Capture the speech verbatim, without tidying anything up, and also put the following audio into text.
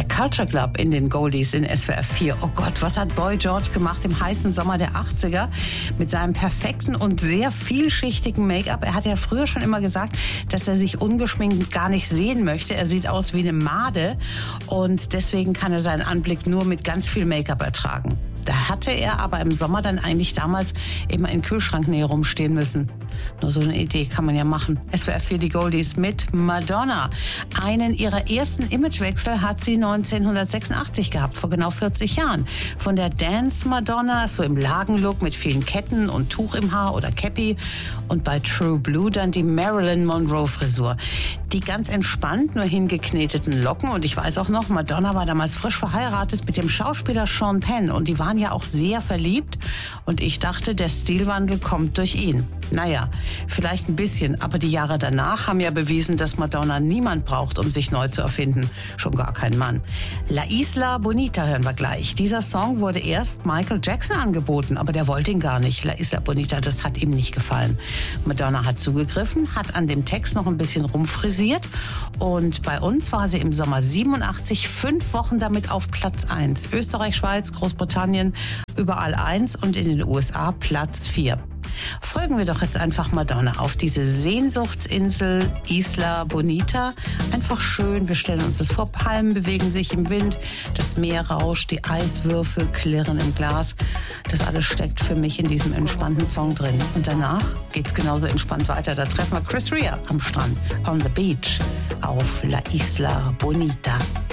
Der Culture Club in den Goldies in S W R vier. Oh Gott, was hat Boy George gemacht im heißen Sommer der achtziger mit seinem perfekten und sehr vielschichtigen Make-up. Er hat ja früher schon immer gesagt, dass er sich ungeschminkt gar nicht sehen möchte. Er sieht aus wie eine Made und deswegen kann er seinen Anblick nur mit ganz viel Make-up ertragen. Da hatte er aber im Sommer dann eigentlich damals immer in Kühlschranknähe rumstehen müssen. Nur so eine Idee kann man ja machen. S W R vier die Goldies mit Madonna. Einen ihrer ersten Imagewechsel hat sie neunzehnhundertsechsundachtzig gehabt, vor genau vierzig Jahren. Von der Dance Madonna, so im Lagenlook mit vielen Ketten und Tuch im Haar oder Cappy. Und bei True Blue dann die Marilyn Monroe Frisur. Die ganz entspannt, nur hingekneteten Locken. Und ich weiß auch noch, Madonna war damals frisch verheiratet mit dem Schauspieler Sean Penn. Und die waren ja auch sehr verliebt. Und ich dachte, der Stilwandel kommt durch ihn. Naja, vielleicht ein bisschen, aber die Jahre danach haben ja bewiesen, dass Madonna niemand braucht, um sich neu zu erfinden. Schon gar kein Mann. La Isla Bonita hören wir gleich. Dieser Song wurde erst Michael Jackson angeboten, aber der wollte ihn gar nicht. La Isla Bonita, das hat ihm nicht gefallen. Madonna hat zugegriffen, hat an dem Text noch ein bisschen rumfrisiert und bei uns war sie im Sommer siebenundachtzig fünf Wochen damit auf Platz eins. Österreich, Schweiz, Großbritannien, überall eins und in den U S A Platz vier. Folgen wir doch jetzt einfach Madonna auf diese Sehnsuchtsinsel Isla Bonita. Einfach schön, wir stellen uns das vor, Palmen bewegen sich im Wind, das Meer rauscht, die Eiswürfel klirren im Glas. Das alles steckt für mich in diesem entspannten Song drin. Und danach geht's genauso entspannt weiter. Da treffen wir Chris Rea am Strand, on the beach, auf La Isla Bonita.